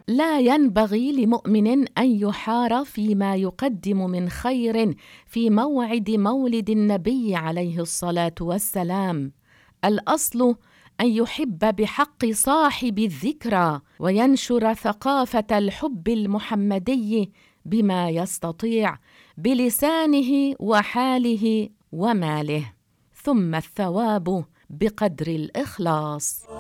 لا ينبغي لمؤمن أن يحار فيما يقدم من خير في موعد مولد النبي عليه الصلاة والسلام. الأصل أن يحب بحق صاحب الذكرى وينشر ثقافة الحب المحمدي بما يستطيع بلسانه وحاله وماله، ثم الثواب بقدر الإخلاص.